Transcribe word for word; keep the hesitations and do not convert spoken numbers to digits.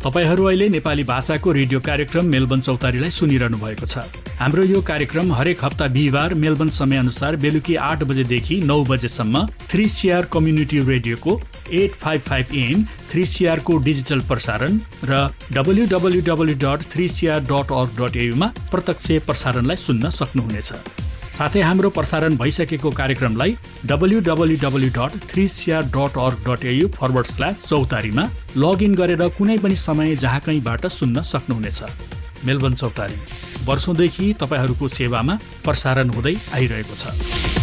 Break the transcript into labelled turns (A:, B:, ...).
A: तपाईहरू अहिले नेपाली भाषाको रेडियो कार्यक्रम मेलबर्न चौतारीलाई सुनिरहनु भएको छ। हाम्रो यो कार्यक्रम हरेक हप्ता बिहिबार मेलबर्न समयअनुसार बेलुकी आठ बजेदेखि नौ बजेसम्म थ्री सीआर कम्युनिटी रेडियोको आठ पाँच पाँच एम थ्री सीआर को डिजिटल प्रसारण र W W W dot three CR dot अर्ग डट ए यू मा प्रत्यक्ष प्रसारणलाई सुन्न सक्नुहुनेछ। साथै हाम्रो प्रसारण भइसकेको कार्यक्रमलाई W W W dot three CR dot अर्ग dot A you forward slash चौतारीमा लगइन गरेर कुनै पनि समय जहाँ कहीँबाट सुन्न सक्नुहुनेछ। मेलबर्न चौतारी वर्षौंदेखि तपाईहरूको सेवामा प्रसारण हुँदै आइरहेको छ।